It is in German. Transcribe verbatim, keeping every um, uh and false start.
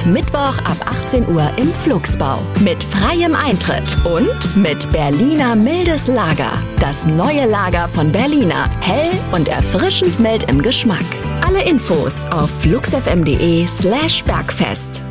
Mittwoch ab achtzehn Uhr im Flugsbau. Mit freiem Eintritt und mit Berliner Mildes Lager. Das neue Lager von Berliner. Hell und erfrischend mild im Geschmack. Alle Infos auf flugsfm.de slash Bergfest.